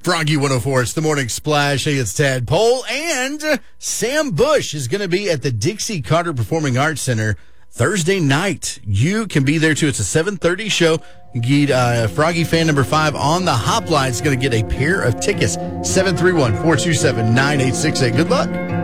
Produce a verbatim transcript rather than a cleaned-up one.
Froggy one oh four, it's the Morning Splash. Hey, it's Tadpole. And Sam Bush is going to be at the Dixie Carter Performing Arts Center Thursday night. You can be there, too. It's a seven thirty show. You get uh, Froggy fan number five on the hotline. It's going to get a pair of tickets. seven three one, four two seven, nine eight six eight. Good luck.